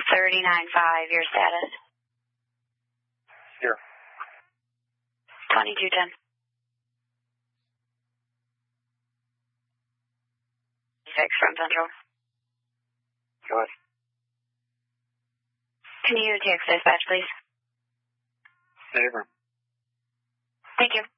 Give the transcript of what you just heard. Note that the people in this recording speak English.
39.5, your status? Here. 2210. 6 from Central. Go ahead. Can you text dispatch, please? Saver. Thank you.